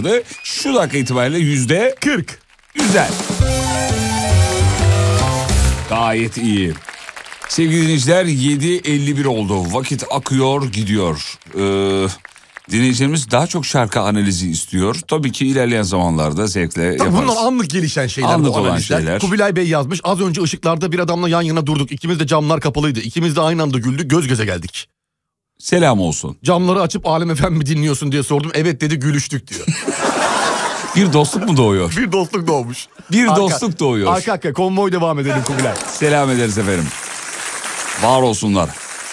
vardı. Şu dakika itibariyle %40. Güzel. Gayet iyi. Sevgili dinleyiciler 7.51 oldu. Vakit akıyor gidiyor. Dinleyicilerimiz daha çok şarkı analizi istiyor. Tabii ki ilerleyen zamanlarda zevkle yaparız. Bunlar anlık gelişen şeyler. Anlık olan şeyler. Kubilay Bey yazmış. Az önce ışıklarda bir adamla yan yana durduk. İkimiz de camlar kapalıydı. İkimiz de aynı anda güldük. Göz göze geldik. Selam olsun. Camları açıp Alem FM mi dinliyorsun diye sordum. Evet dedi, gülüştük diyor. Bir dostluk mu doğuyor? Bir dostluk doğmuş. Dostluk doğuyor. Arka konvoy devam edelim Kubilay. Selam ederiz efendim. Var olsunlar.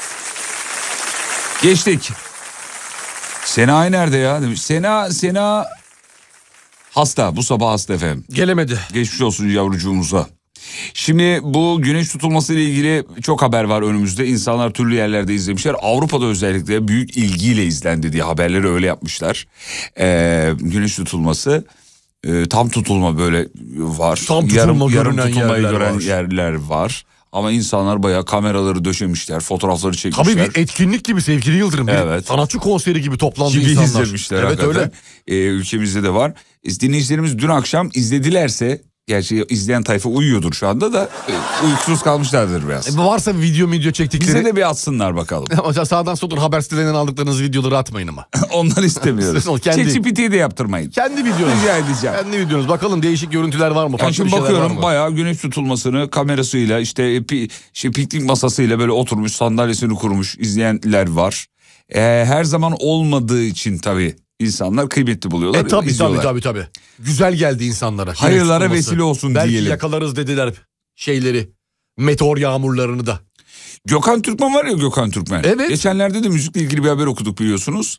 Geçtik. Sena nerede ya demiş. Sena hasta, bu sabah hasta efendim. Gelemedi. Geçmiş olsun yavrucuğumuza. Şimdi bu güneş tutulması ile ilgili çok haber var önümüzde. İnsanlar türlü yerlerde izlemişler. Avrupa'da özellikle büyük ilgiyle izlendi diye haberleri öyle yapmışlar. Güneş tutulması tam tutulma böyle var. Tam tutulma yarım tutulmayı gören var. yerler var. Ama insanlar bayağı kameraları döşemişler, fotoğrafları çekmişler. Tabii bir etkinlik gibi sevgili Yıldırım. Evet. Sanatçı konseri gibi toplandı gibi insanlar. izlemişler. Evet hakikaten. Öyle. Ülkemizde de var. Dinleyicilerimiz dün akşam izledilerse, gerçi izleyen tayfa uyuyordur şu anda da uykusuz kalmışlardır biraz. Varsa video çektikleri. Bize de bir atsınlar bakalım. Sağdan soldan haber sitelerinden aldıklarınız videoları atmayın ama. Onları istemiyoruz. ChatGPT'yi de yaptırmayın. Kendi videonuz. Rica edeceğim. Kendi videonuz. Bakalım değişik görüntüler var mı? Yani şimdi bakıyorum bayağı güneş tutulmasını kamerasıyla işte piknik masasıyla böyle oturmuş, sandalyesini kurmuş izleyenler var. Her zaman olmadığı için tabii insanlar kıymetli buluyorlar. Tabii. Güzel geldi insanlara. Hayırlara vesile olsun belki diyelim. Belki yakalarız dediler şeyleri. Meteor yağmurlarını da. Gökhan Türkmen var ya, Gökhan Türkmen. Evet. Geçenlerde de müzikle ilgili bir haber okuduk biliyorsunuz.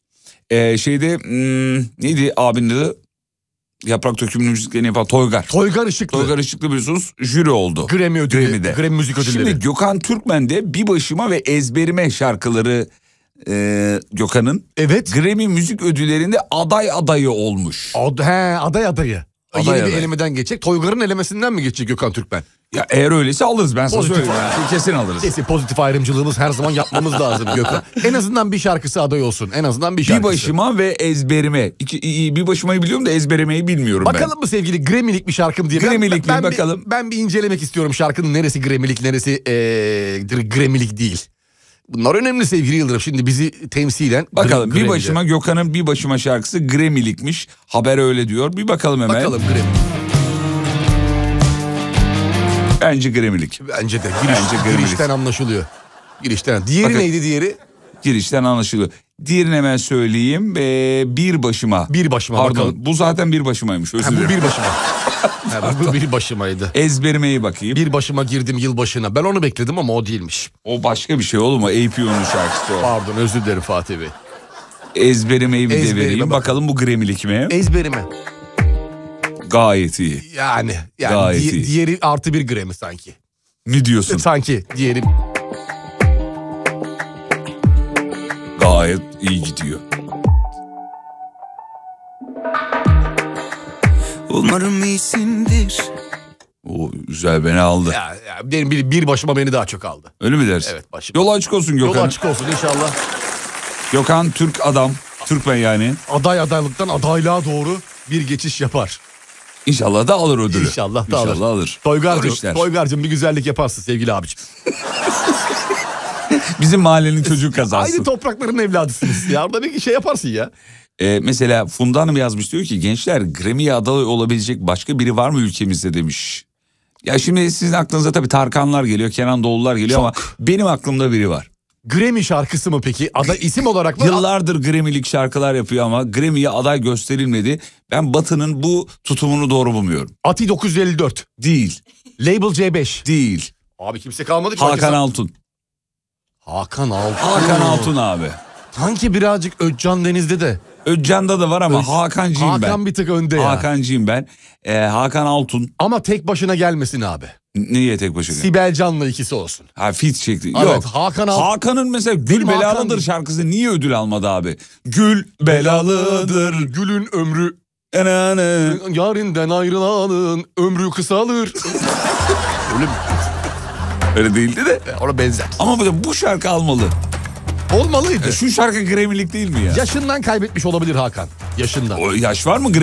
Neydi abinin adı? Yaprak Dökümü'nün müziklerini yapan Toygar. Toygar Işıklı biliyorsunuz jüri oldu. Grammy müzik ödülleri. Şimdi Gökhan Türkmen de Bir Başıma ve Ezberime şarkıları Gökhan'ın. Evet. Grammy müzik ödüllerinde adayı olmuş. Adayı. Yeni bir elemeden geçecek. Toygar'ın elemesinden mi geçecek Gökhan Türkmen? Ya eğer öyleyse alırız, ben sana söyleyeyim. Kesin alırız. Kesin pozitif ayrımcılığımız her zaman yapmamız lazım Gökhan. En azından bir şarkısı aday olsun. En azından bir şarkısı. Bir Başıma ve Ezberime. Bir Başımayı biliyorum da Ezberimeyi bilmiyorum bakalım mı sevgili Grammy'lik bir şarkım diye. Grammy'lik mi bakalım. Ben bir incelemek istiyorum şarkının neresi Grammy'lik, neresi Grammy'lik değil. Bunlar önemli sevgili Yıldırım. Şimdi bizi temsilen... Bakalım Bir Başıma, Gökhan'ın Bir Başıma şarkısı Grammy'likmiş. Haber öyle diyor. Bir bakalım hemen. Bakalım Grammy. Bence Grammy'lik. Bence de. Girişten anlaşılıyor. Diğeri neydi diğeri? Girişten anlaşılıyor. Diğerini hemen söyleyeyim. Bir Başıma. Pardon, bakalım. Bu zaten Bir Başımaymış. Bu Bir Başıma. Bu Bir Başımaydı. Ezberimeyi bakayım. Bir Başıma girdim yılbaşına. Ben onu bekledim ama o değilmiş. O başka bir şey oğlum, o APO'nun şarkısı o. Pardon, özür dilerim Fatih Bey. Ezberimeyi bir de vereyim. Bakalım bu Grammy'lik mi? Ezberime. Gayet iyi. Yani gayet iyi. Diğeri artı bir Grammy sanki. Ne diyorsun? Sanki diğeri. Gayet iyi gidiyor. Umarım iyisindir. O güzel, beni aldı. Ya benim bir başıma beni daha çok aldı. Öyle mi dersin? Evet, başıma. Yol açık olsun Gökhan. Yol açık olsun inşallah. Gökhan Türk adam. Türkmen yani. Adaylıktan adaylığa doğru bir geçiş yapar. İnşallah da alır ödülü. İnşallah da alır. Toygar'cığım bir güzellik yaparsın sevgili abiciğim. Bizim mahallenin çocuğu kazansın. Aynı toprakların evladısınız ya. Orada bir şey yaparsın ya. Mesela Funda Hanım yazmış, diyor ki gençler Grammy'ye aday olabilecek başka biri var mı ülkemizde demiş. Ya şimdi sizin aklınıza tabii Tarkanlar geliyor, Kenan Doğulular geliyor ama benim aklımda biri var. Grammy şarkısı mı peki? Aday isim olarak mı? Yıllardır Grammy'lik şarkılar yapıyor ama Grammy'ye aday gösterilmedi. Ben Batı'nın bu tutumunu doğru bulmuyorum. Ati 954. Değil. Label C5. Değil. Abi kimse kalmadı ki. Hakan Altun. Hakan Altun abi. Sanki birazcık Özcan Deniz'de de. Özcan'da da var ama Hakan bir tık önde ya. Hakan'cıyım ben. Hakan Altun. Ama tek başına gelmesin abi. Niye tek başına? Sibel Can'la ikisi olsun. Fit şekli. Evet, yok. Hakan'ın mesela Gül Belalıdır şarkısı niye ödül almadı abi? Gül belalıdır. Gülün ömrü. Yarinden ayrılanın ömrü kısalır. Öyle mi? Öyle değildi de. Ona benzer. Ama bu şarkı almalı. Olmalıydı. Şu şarkı Grammy'lik değil mi ya? Yaşından kaybetmiş olabilir Hakan. Yaşından. O yaş var mı